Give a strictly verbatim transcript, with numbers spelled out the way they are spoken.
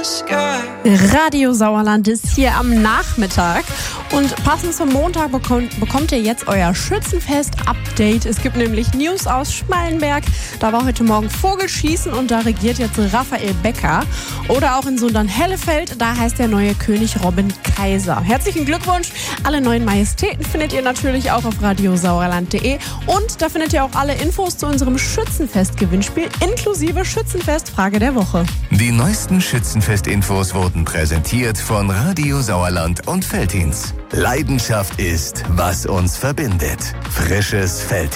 Radio Sauerland ist hier am Nachmittag und passend zum Montag bekommt, bekommt ihr jetzt euer Schützenfest-Update. Es gibt nämlich News aus Schmallenberg. Da war heute Morgen Vogelschießen und da regiert jetzt Raphael Becker. Oder auch in Sundern-Hellefeld, da heißt der neue König Robin Kaiser. Herzlichen Glückwunsch! Alle neuen Majestäten findet ihr natürlich auch auf radiosauerland punkt de und da findet ihr auch alle Infos zu unserem Schützenfest-Gewinnspiel inklusive Schützenfest-Frage der Woche. Die neuesten Schützenfest-Infos wurden präsentiert von Radio Sauerland und Veltins. Leidenschaft ist, was uns verbindet. Frisches Veltins.